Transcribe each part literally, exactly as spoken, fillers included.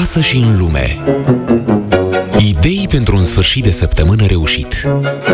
acasă și în lume. Idei pentru un sfârșit de săptămână reușit.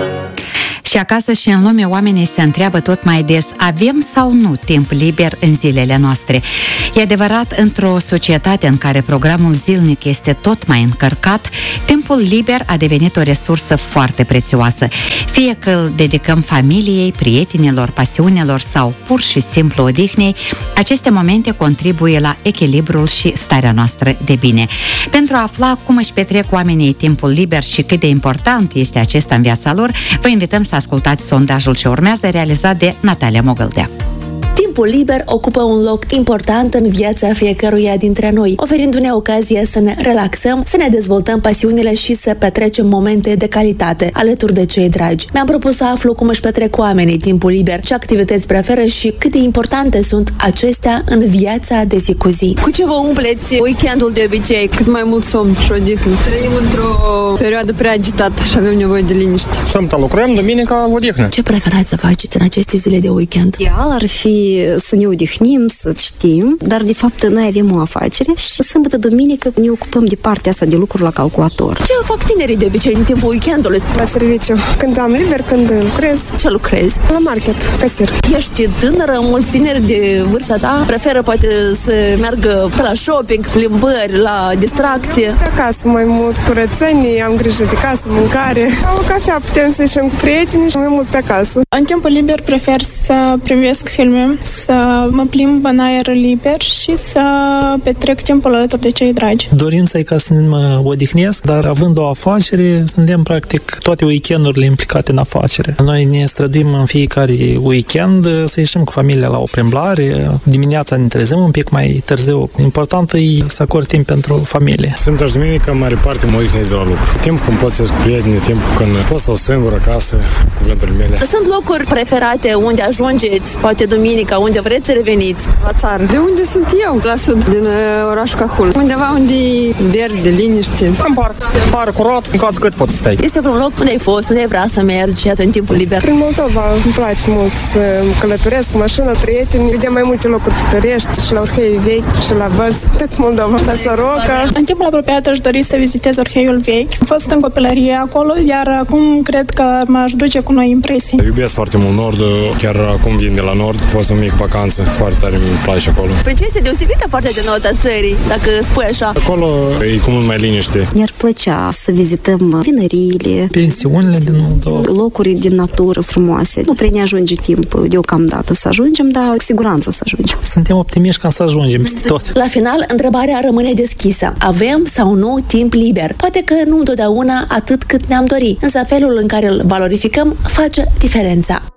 Și acasă și în lume oamenii se întreabă tot mai des, avem sau nu timp liber în zilele noastre? E adevărat, într-o societate în care programul zilnic este tot mai încărcat, timpul liber a devenit o resursă foarte prețioasă. Fie că îl dedicăm familiei, prietenilor, pasiunilor sau pur și simplu odihnei, aceste momente contribuie la echilibrul și starea noastră de bine. Pentru a afla cum își petrec oamenii timpul liber și cât de important este acesta în viața lor, vă invităm să ascultați sondajul ce urmează, realizat de Natalia Mogâldea. Timpul liber ocupă un loc important în viața fiecăruia dintre noi, oferindu-ne ocazia să ne relaxăm, să ne dezvoltăm pasiunile și să petrecem momente de calitate alături de cei dragi. Mi-am propus să aflu cum își petrec oamenii timpul liber, ce activități preferă și cât de importante sunt acestea în viața de zi cu zi. Cu ce vă umpleți weekendul de obicei? Cât mai mult somn și odihnă. Trăim într-o perioadă prea agitată și avem nevoie de liniște. Sâmbătă lucrăm, duminica odihnă. Ce preferați să faceți în aceste zile de weekend? Ideal ar fi să ne odihnim, să știm, dar de fapt noi avem o afacere și sâmbătă, duminică ne ocupăm de partea asta de lucruri la calculator. Ce fac tinerii de obicei în timpul weekendului? La serviciu. Când am liber, când lucrez. Ce lucrezi? La market, casier. Ești tânără, mulți tineri de vârsta ta preferă poate să meargă pe la shopping, plimbări, la distracție. Pe acasă mai mult, curățenie, am grijă de casă, mâncare. La o cafea putem să ieșim cu prietenii și mai mult pe acasă. În timpul liber prefer să privesc filme, să mă plimb în aer liber și să petrec timpul alături de cei dragi. Dorința e ca să mă odihnesc, dar având o afacere, suntem practic toate weekendurile implicate în afacere. Noi ne străduim în fiecare weekend să ieșim cu familia la o plimbare, dimineața ne trezim un pic mai târziu. Important e să acord timp pentru familie. Sâmbătă și duminică, în mare parte, mă odihnesc de la lucru. Timp când pot să ies cu prietenii, timpul când pot să o singur acasă, cuvânturile mele. Sunt locuri preferate unde ajungeți, poate duminica, unde vreți să reveniți? La țară. De unde sunt eu? La sud, din uh, orașul Cahul. Undeva unde e verde, liniște. În parc. Parc curat, în cazul cât poți să stai. Este vreun loc unde ai fost, unde ai vrea să mergi, iată, în timpul liber? Prin Moldova îmi place mult să călătoresc cu mașina, prieteni. Vedem mai multe locuri pitorești și la Orhei Vechi și la Bălți. Tot Moldova. La Soroca. În timpul apropiat aș dori să vizitez Orheiul Vechi. Am fost în copilărie acolo, iar acum cred că m-aș duce cu noi impresii. Iubesc foarte mult Nordul, chiar acum vin de la Nord. A fost o mică vacanță, foarte tare mi place acolo. Prin ce este deosebită partea de nord a țării, dacă spui așa? Acolo e cu mult mai liniște. Ne-ar plăcea să vizităm vinăriile, pensiunile din Moldova, locuri din natură frumoase. Nu prea ne ajunge timp deocamdată să ajungem, dar cu siguranță o să ajungem. Suntem optimiști ca să ajungem peste tot. La final, întrebarea rămâne deschisă. Avem sau nu timp liber? Poate că nu întotdeauna atât cât ne-am dori, însă felul în care îl valorificăm face diferența.